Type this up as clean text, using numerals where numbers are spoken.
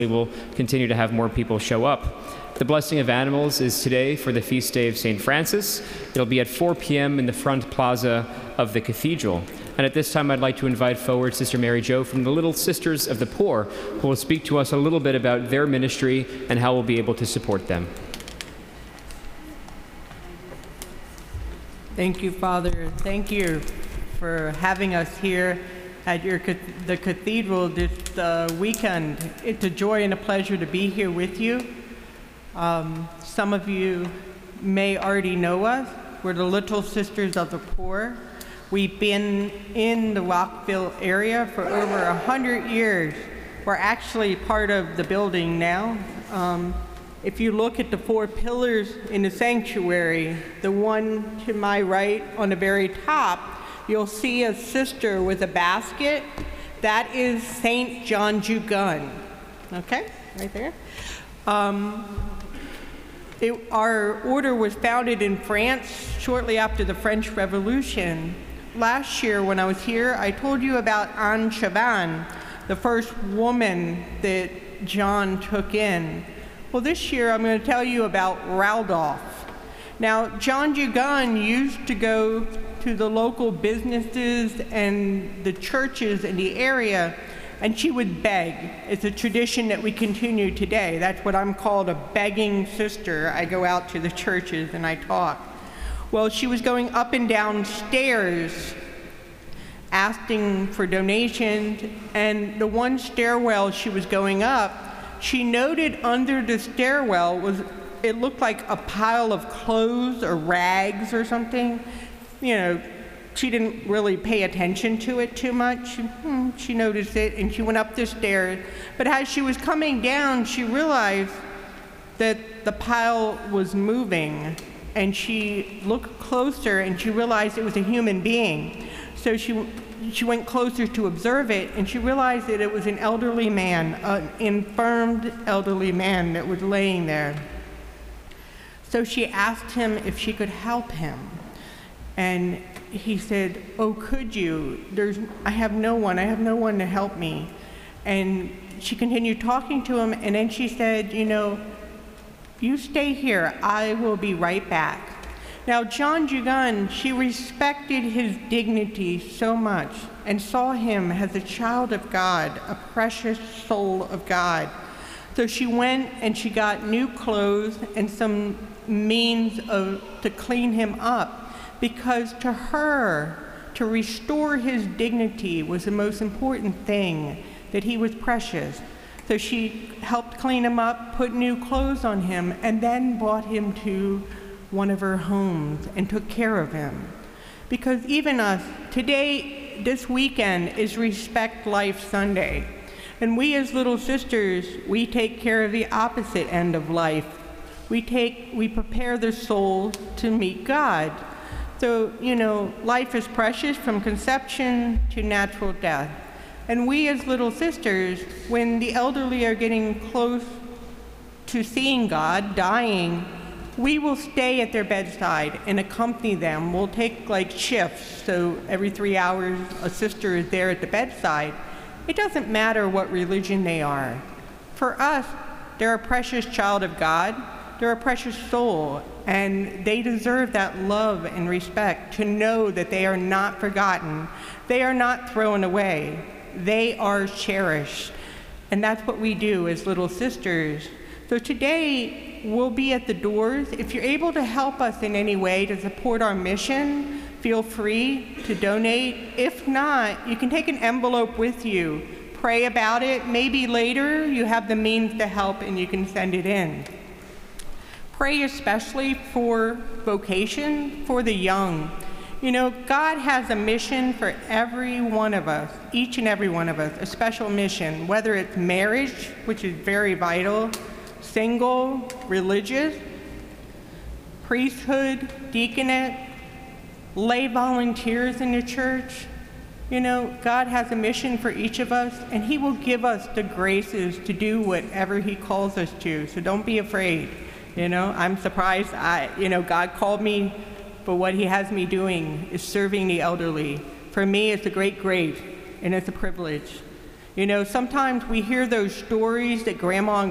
we will continue to have more people show up. The blessing of animals is today for the feast day of St. Francis. It'll be at 4 p.m. in the front plaza of the cathedral. And at this time, I'd like to invite forward Sister Mary Jo from the Little Sisters of the Poor, who will speak to us a little bit about their ministry and how we'll be able to support them. Thank you, Father. Thank you for having us here at the cathedral this weekend. It's a joy and a pleasure to be here with you. Some of you may already know us. We're the Little Sisters of the Poor. We've been in the Rockville area for over 100 years. We're actually part of the building now. If you look at the 4 pillars in the sanctuary, the one to my right on the very top, you'll see a sister with a basket. That is Saint John Jugun. Okay, right there. Our order was founded in France shortly after the French Revolution. Last year when I was here, I told you about Anne Chaban, the first woman that John took in. Well, this year I'm going to tell you about Raldolph. Now, John Jugun used to go to the local businesses and the churches in the area, and she would beg. It's a tradition that we continue today. That's what I'm called, a begging sister. I go out to the churches and I talk. Well, she was going up and down stairs asking for donations, and the one stairwell she was going up, she noted under the stairwell it looked like a pile of clothes or rags or something. You know, she didn't really pay attention to it too much. She noticed it and she went up the stairs. But as she was coming down, she realized that the pile was moving, and she looked closer and she realized it was a human being. So she went closer to observe it, and she realized that it was an elderly man, an infirmed elderly man that was laying there. So she asked him if she could help him. And he said, "Oh, could you? I have no one to help me." And she continued talking to him, and then she said, "You know, you stay here, I will be right back." Now, John Jugun, she respected his dignity so much and saw him as a child of God, a precious soul of God. So she went and she got new clothes and some means to clean him up, because to her, to restore his dignity was the most important thing, that he was precious. So she helped clean him up, put new clothes on him, and then brought him to one of her homes and took care of him. Because even us, today, this weekend is Respect Life Sunday. And we as little sisters, we take care of the opposite end of life. We prepare the soul to meet God. So, you know, life is precious from conception to natural death. And we as little sisters, when the elderly are getting close to seeing God, dying, we will stay at their bedside and accompany them. We'll take like shifts, so every 3 hours a sister is there at the bedside. It doesn't matter what religion they are. For us, they're a precious child of God, they're a precious soul, and they deserve that love and respect, to know that they are not forgotten, they are not thrown away, they are cherished. And that's what we do as little sisters. So today, we'll be at the doors. If you're able to help us in any way to support our mission, feel free to donate. If not, you can take an envelope with you, pray about it. Maybe later you have the means to help and you can send it in. Pray especially for vocation, for the young. You know, God has a mission for every one of us, each and every one of us, a special mission, whether it's marriage, which is very vital, single, religious, priesthood, deaconate, lay volunteers in the church. You know, God has a mission for each of us, and He will give us the graces to do whatever He calls us to, so don't be afraid. You know, I'm surprised, God called me, but what He has me doing is serving the elderly. For me, it's a great grace, and it's a privilege. You know, sometimes we hear those stories that grandma and